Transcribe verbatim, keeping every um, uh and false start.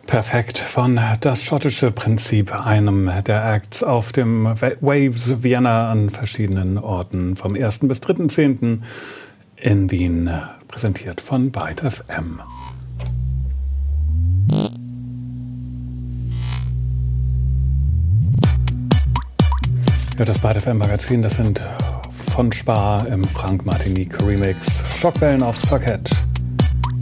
Perfekt von Das schottische Prinzip, einem der Acts auf dem Waves Vienna an verschiedenen Orten vom ersten bis dritten zehnten in Wien, präsentiert von Byte F M. Ja, das Byte F M Magazin, das sind von Spar im Frank Martinique Remix Schockwellen aufs Parkett.